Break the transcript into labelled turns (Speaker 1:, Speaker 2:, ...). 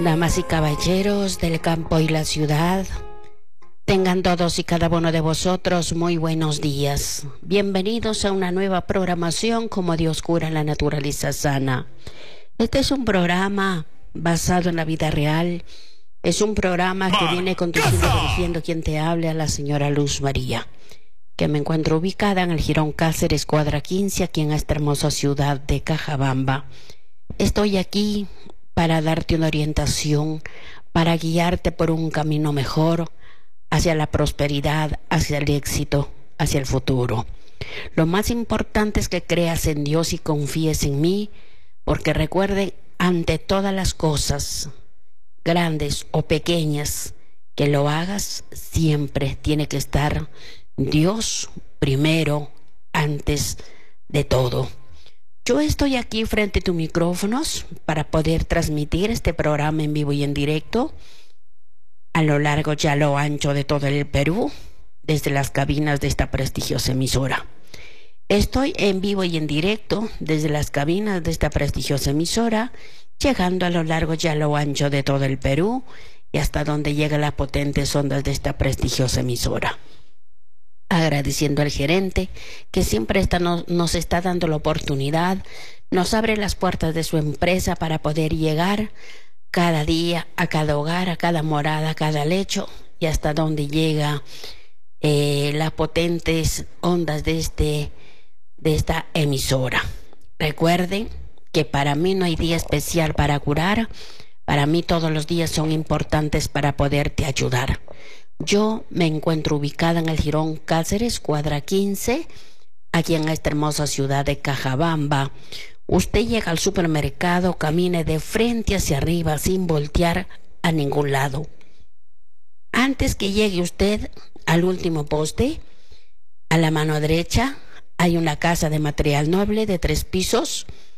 Speaker 1: Damas y caballeros del campo y la ciudad, tengan todos y cada uno de vosotros muy buenos días. Bienvenidos a una nueva programación Como Dios cura la naturaleza sana. Este es un programa basado en la vida real. Es un programa que viene conduciendo y dirigiendo quien te hable, a la señora Luz María, que me encuentro ubicada en el Jirón Cáceres, cuadra 15, aquí en esta hermosa ciudad de Cajabamba. Estoy aquí para darte una orientación, para guiarte por un camino mejor, hacia la prosperidad, hacia el éxito, hacia el futuro. Lo más importante es que creas en Dios y confíes en mí, porque recuerden, ante todas las cosas, grandes o pequeñas, que lo hagas, siempre tiene que estar Dios primero, antes de todo. Yo estoy aquí frente a tus micrófonos para poder transmitir este programa en vivo y en directo a lo largo y a lo ancho de todo el Perú, desde las cabinas de esta prestigiosa emisora. Estoy en vivo y en directo desde las cabinas de esta prestigiosa emisora, llegando a lo largo y a lo ancho de todo el Perú y hasta donde llegan las potentes ondas de esta prestigiosa emisora. Agradeciendo al gerente que siempre nos está dando la oportunidad, nos abre las puertas de su empresa para poder llegar cada día a cada hogar, a cada morada, a cada lecho y hasta donde llega las potentes ondas de esta emisora. Recuerden que para mí no hay día especial para curar, para mí todos los días son importantes para poderte ayudar. Yo me encuentro ubicada en el Jirón Cáceres, cuadra 15, aquí en esta hermosa ciudad de Cajabamba. Usted llega al supermercado, camine de frente hacia arriba sin voltear a ningún lado. Antes que llegue usted al último poste, a la mano derecha hay una casa de material noble de 3 pisos.